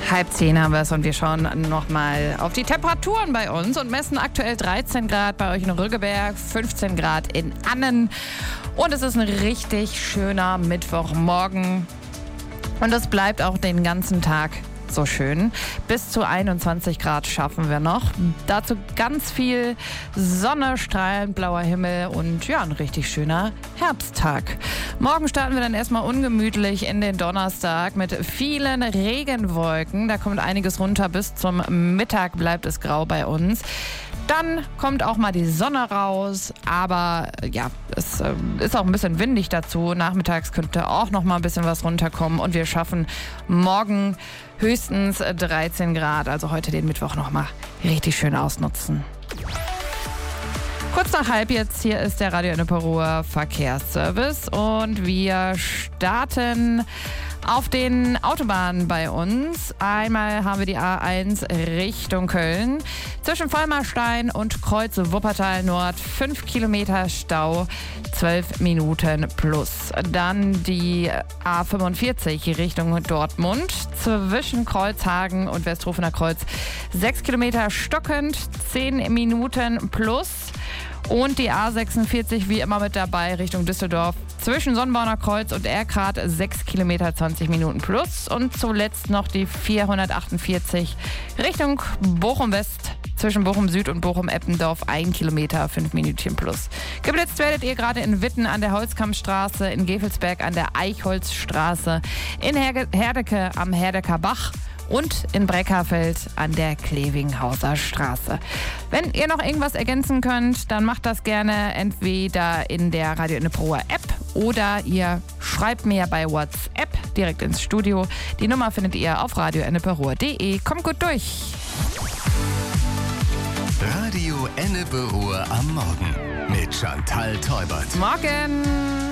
9:30 haben wir es und wir schauen nochmal auf die Temperaturen bei uns und messen aktuell 13 Grad bei euch in Rüggeberg, 15 Grad in Annen und es ist ein richtig schöner Mittwochmorgen und es bleibt auch den ganzen Tag so schön. Bis zu 21 Grad schaffen wir noch. Dazu ganz viel Sonne, strahlend blauer Himmel und ja, ein richtig schöner Herbsttag. Morgen starten wir dann erstmal ungemütlich in den Donnerstag mit vielen Regenwolken. Da kommt einiges runter. Bis zum Mittag bleibt es grau bei uns. Dann kommt auch mal die Sonne raus, aber ja, es ist auch ein bisschen windig dazu. Nachmittags könnte auch noch mal ein bisschen was runterkommen und wir schaffen morgen höchstens 13 Grad. Also heute den Mittwoch noch mal richtig schön ausnutzen. Kurz nach halb jetzt, hier ist der Radio Ennepe Ruhr Verkehrsservice und wir starten auf den Autobahnen bei uns. Einmal haben wir die A1 Richtung Köln. Zwischen Vollmarstein und Kreuz Wuppertal Nord 5 Kilometer Stau, 12 Minuten plus. Dann die A45 Richtung Dortmund. Zwischen Kreuzhagen und Westrofener Kreuz 6 Kilometer stockend, 10 Minuten plus. Und die A46 wie immer mit dabei Richtung Düsseldorf. Zwischen Sonnenborner Kreuz und Erkrath 6 Kilometer 20 Minuten plus. Und zuletzt noch die 448 Richtung Bochum West. Zwischen Bochum Süd und Bochum Eppendorf 1 Kilometer 5 Minütchen plus. Geblitzt werdet ihr gerade in Witten an der Holzkammstraße, in Gevelsberg an der Eichholzstraße, in Herdecke am Herdecker Bach und in Breckerfeld an der Klevinghauser Straße. Wenn ihr noch irgendwas ergänzen könnt, dann macht das gerne entweder in der Radio Ennepe Ruhr App oder ihr schreibt mir bei WhatsApp direkt ins Studio. Die Nummer findet ihr auf radioenneperuhr.de. Kommt gut durch. Radio Ennepe Ruhr am Morgen mit Chantal Teubert. Morgen.